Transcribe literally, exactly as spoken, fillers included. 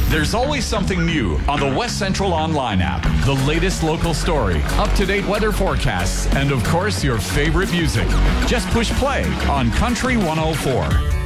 There's always something new on the West Central Online app. The latest local story, up-to-date weather forecasts, and of course, your favorite music. Just push play on Country one oh four.